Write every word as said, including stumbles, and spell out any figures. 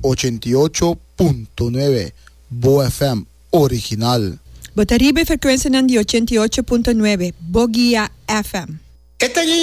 ochenta y ocho punto nueve Bo F M original. Botaribe frecuencia di ochenta y ocho punto nueve Bogia F M. Esta